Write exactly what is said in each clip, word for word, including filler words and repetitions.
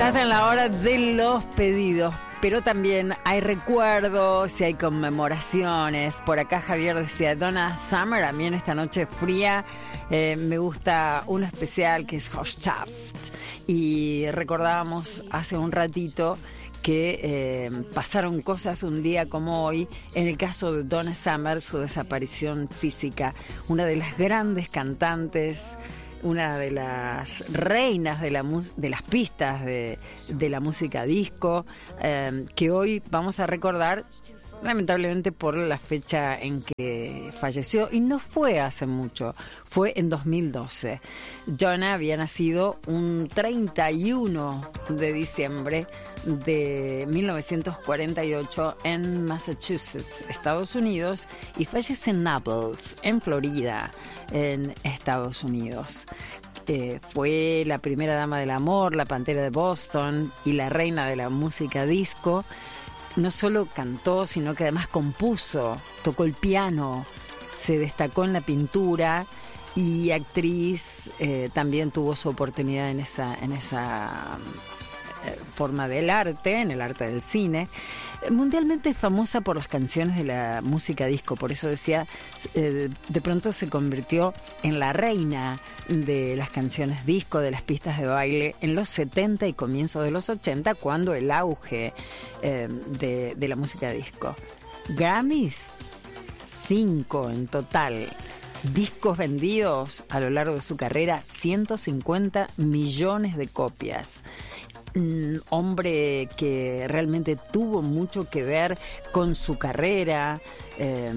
Estás en la hora de los pedidos, pero también hay recuerdos y hay conmemoraciones. Por acá Javier decía, Donna Summer, a mí en esta noche fría eh, me gusta uno especial que es Hochstaft. Y recordábamos hace un ratito que eh, pasaron cosas un día como hoy, en el caso de Donna Summer, su desaparición física, una de las grandes cantantes, una de las reinas de, la mu- de las pistas de, de la música disco, eh, que hoy vamos a recordar, lamentablemente por la fecha en que falleció, y no fue hace mucho, fue en dos mil doce. Donna había nacido un treinta y uno de diciembre de mil novecientos cuarenta y ocho en Massachusetts, Estados Unidos, y fallece en Naples, en Florida, en Estados Unidos. Eh, fue la primera dama del amor, la pantera de Boston y la reina de la música disco. No solo cantó, sino que además compuso, tocó el piano, se destacó en la pintura y actriz. Eh, también tuvo su oportunidad en esa, en esa eh, forma del arte, en el arte del cine. Mundialmente famosa por las canciones de la música disco, por eso decía, eh, de pronto se convirtió en la reina de las canciones disco, de las pistas de baile, en los setenta y comienzos de los ochenta, cuando el auge eh, de, de la música disco. Grammys, cinco en total. Discos vendidos a lo largo de su carrera, ciento cincuenta millones de copias. Un hombre que realmente tuvo mucho que ver con su carrera eh,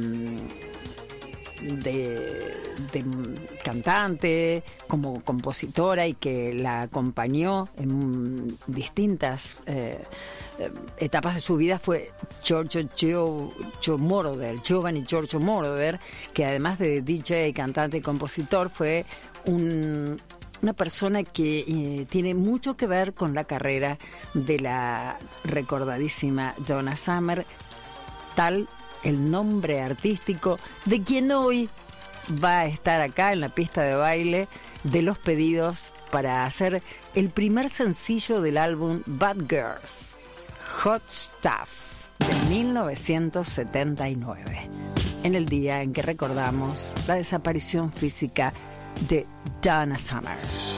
de, de cantante, como compositora, y que la acompañó en distintas eh, etapas de su vida, fue Giorgio Gio, Gio Moroder, Giovanni Giorgio Moroder, que además de D J, cantante y compositor, fue un... una persona que eh, tiene mucho que ver con la carrera de la recordadísima Donna Summer, tal el nombre artístico de quien hoy va a estar acá en la pista de baile de los pedidos para hacer el primer sencillo del álbum Bad Girls, Hot Stuff, de mil novecientos setenta y nueve, en el día en que recordamos la desaparición física de Donna Summer.